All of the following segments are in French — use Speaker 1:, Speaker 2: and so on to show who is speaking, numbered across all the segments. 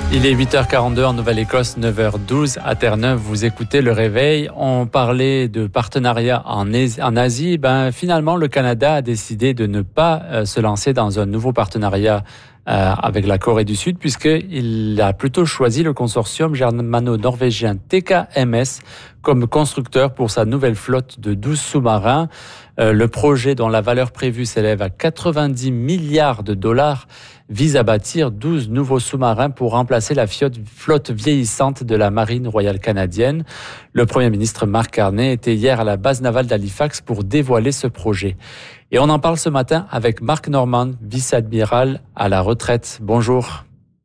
Speaker 1: Il est 8h42 en Nouvelle-Écosse, 9h12 à Terre-Neuve. Vous écoutez Le Réveil. On parlait de partenariat en Asie. Finalement, le Canada a décidé de ne pas se lancer dans un nouveau partenariat avec la Corée du Sud, puisqu'il a plutôt choisi le consortium germano-norvégien TKMS comme constructeur pour sa nouvelle flotte de 12 sous-marins. Le projet, dont la valeur prévue s'élève à 90 milliards de dollars, vise à bâtir 12 nouveaux sous-marins pour remplacer la flotte vieillissante de la Marine royale canadienne. Le Premier ministre Mark Carney était hier à la base navale d'Halifax pour dévoiler ce projet. Et on en parle ce matin avec Mark Norman, vice-admiral à la retraite. Bonjour.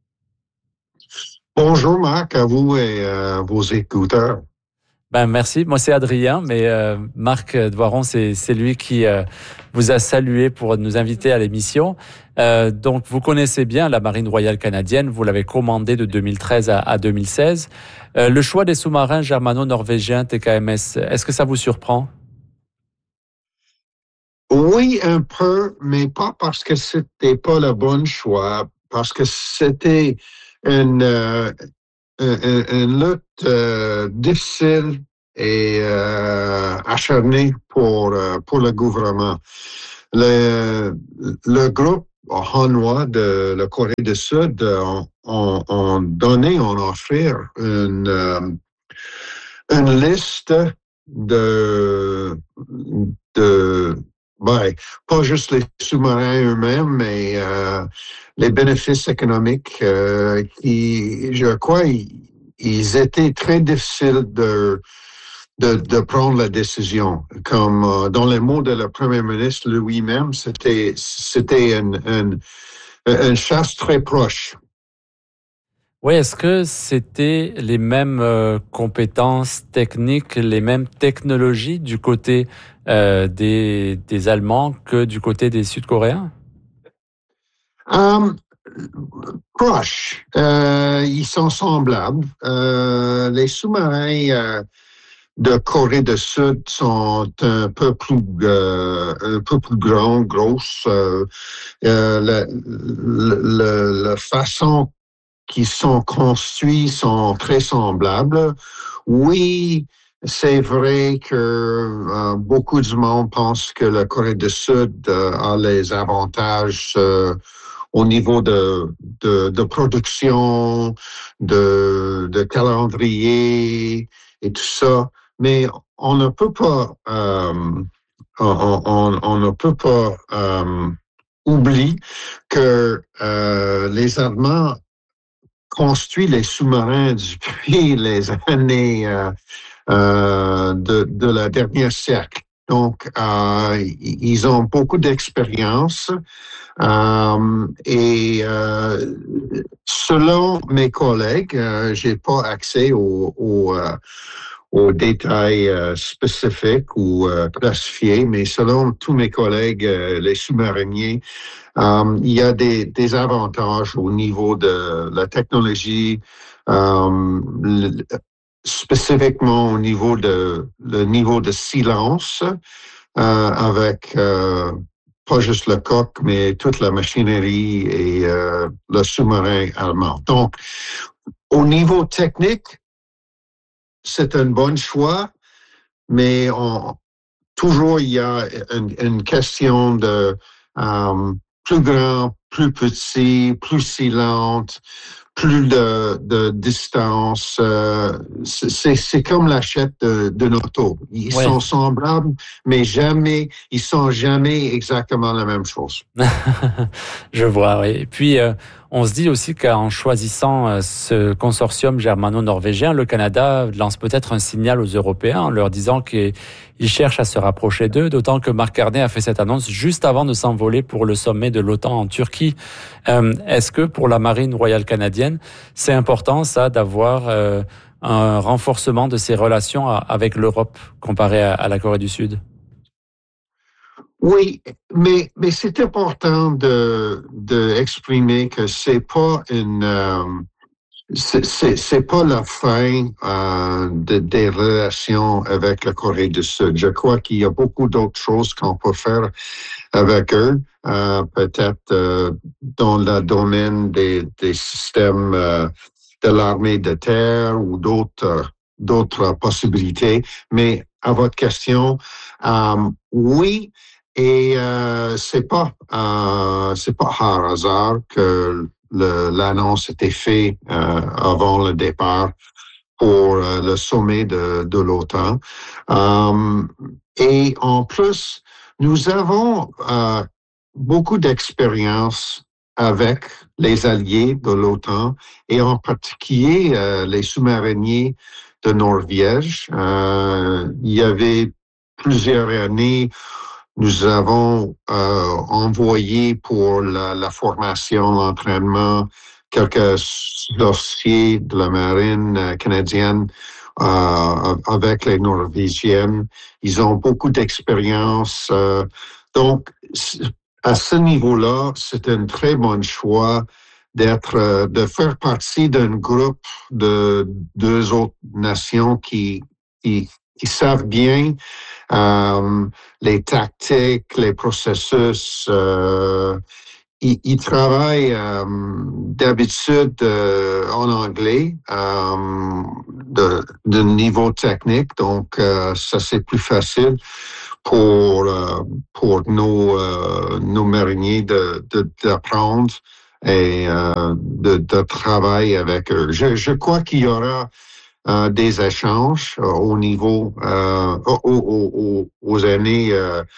Speaker 2: Bonjour Marc, à vous et à vos écouteurs.
Speaker 1: Merci. Moi, c'est Adrien, mais Marc Doiron, c'est lui qui vous a salué pour nous inviter à l'émission. Donc, vous connaissez bien la Marine royale canadienne. Vous l'avez commandée de 2013 à 2016. Le choix des sous-marins germano-norvégiens TKMS, est-ce que ça vous surprend?
Speaker 2: Oui, un peu, mais pas parce que c'était pas le bon choix, parce que c'était une lutte difficile et acharnée pour le gouvernement. Le groupe Hanwha de la Corée du Sud ont offert une liste de pas juste les sous-marins eux-mêmes, mais les bénéfices économiques qui, je crois, ils étaient très difficiles de prendre la décision. Comme dans les mots de le Premier ministre lui-même, c'était une chasse très proche.
Speaker 1: Oui, est-ce que c'était les mêmes compétences techniques, les mêmes technologies du côté des Allemands que du côté des Sud-Coréens?
Speaker 2: Proche. Ils sont semblables. Les sous-marins de Corée du Sud sont un peu plus grands, grosses. La façon qui sont construits sont très semblables. Oui, c'est vrai que beaucoup de monde pense que la Corée du Sud a les avantages au niveau de production, de calendrier et tout ça, mais on ne peut pas oublier que les Allemands construit les sous-marins depuis les années de la dernière siècle. Donc, ils ont beaucoup d'expérience et selon mes collègues, j'ai pas accès aux détails spécifiques ou classifiés, mais selon tous mes collègues, les sous-mariniers, il y a des avantages au niveau de la technologie, spécifiquement au niveau le niveau de silence, avec pas juste le coq, mais toute la machinerie et le sous-marin allemand. Donc, au niveau technique, c'est un bon choix, mais toujours il y a une question de plus grand, plus petit, plus silente, plus de distance. C'est comme l'achète d'une auto. Ils sont semblables, mais ils sont jamais exactement la même chose.
Speaker 1: Je vois, oui. Et puis, on se dit aussi qu'en choisissant ce consortium germano-norvégien, le Canada lance peut-être un signal aux Européens en leur disant qu'ils cherchent à se rapprocher d'eux, d'autant que Mark Carney a fait cette annonce juste avant de s'envoler pour le sommet de l'OTAN en Turquie. Est-ce que pour la Marine royale canadienne, c'est important ça d'avoir un renforcement de ses relations avec l'Europe comparé à la Corée du Sud?
Speaker 2: Oui, mais c'est important de exprimer que c'est pas c'est pas la fin des relations avec la Corée du Sud. Je crois qu'il y a beaucoup d'autres choses qu'on peut faire avec eux, peut-être dans le domaine des systèmes de l'armée de terre ou d'autres possibilités. Mais à votre question, oui, et c'est pas par hasard que l'annonce était faite avant le départ pour le sommet de l'OTAN. Et en plus, nous avons beaucoup d'expérience avec les alliés de l'OTAN et en particulier les sous-mariniers de Norvège. Il y avait plusieurs années, nous avons envoyé pour la formation, l'entraînement, quelques officiers de la marine canadienne avec les Norvégiennes. Ils ont beaucoup d'expérience. Donc, à ce niveau-là, c'est un très bon choix de faire partie d'un groupe de deux autres nations qui savent bien les tactiques, les processus. Ils travaillent d'habitude en anglais de niveau technique, donc ça c'est plus facile pour nos mariniers d'apprendre et de travailler avec eux. Je crois qu'il y aura des échanges au niveau aux années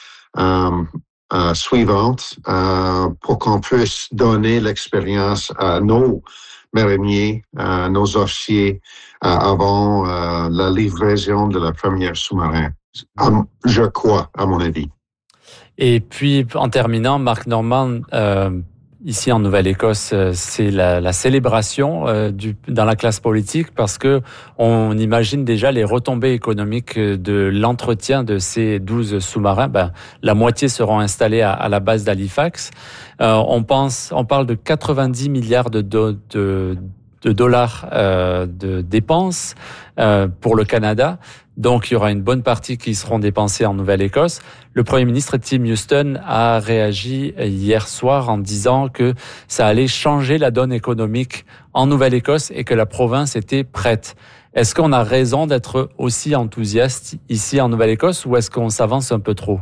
Speaker 2: suivantes pour qu'on puisse donner l'expérience à nos mariniers, à nos officiers avant la livraison de la première sous-marin. Je crois, à mon avis.
Speaker 1: Et puis, en terminant, Marc Normand, ici en Nouvelle-Écosse, c'est la célébration dans la classe politique parce que on imagine déjà les retombées économiques de l'entretien de ces 12 sous-marins. La moitié seront installés à la base d'Halifax. On parle de 90 milliards de dollars de dépenses pour le Canada. Donc, il y aura une bonne partie qui seront dépensées en Nouvelle-Écosse. Le Premier ministre Tim Houston a réagi hier soir en disant que ça allait changer la donne économique en Nouvelle-Écosse et que la province était prête. Est-ce qu'on a raison d'être aussi enthousiaste ici en Nouvelle-Écosse ou est-ce qu'on s'avance un peu trop?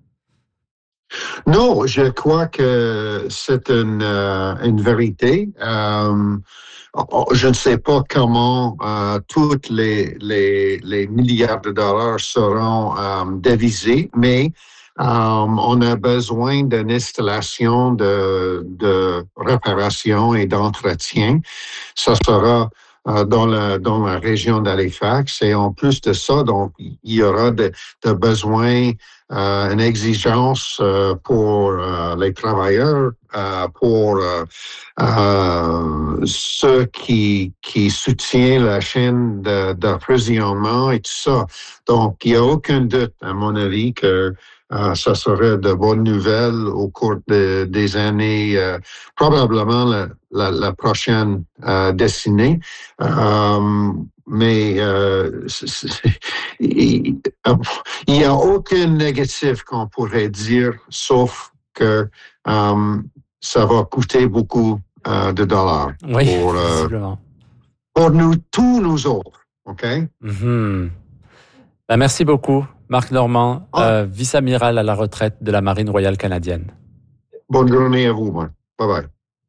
Speaker 2: Non, je crois que c'est une vérité. Je ne sais pas comment toutes les milliards de dollars seront devisés, mais on a besoin d'une installation de réparation et d'entretien. Ça sera dans la région d'Halifax. Et en plus de ça, donc, il y aura de besoins, une exigence pour les travailleurs, pour ceux qui soutiennent la chaîne d'approvisionnement et tout ça. Donc, il n'y a aucun doute, à mon avis, que ça serait de bonnes nouvelles au cours des années, probablement la prochaine décennie. Mais il n'y a aucun négatif qu'on pourrait dire, sauf que ça va coûter beaucoup de dollars pour nous, tous nous autres. OK?
Speaker 1: Mm-hmm. Merci beaucoup, Marc Normand, vice-amiral à la retraite de la Marine royale canadienne.
Speaker 2: Bonne journée à vous. Bye bye.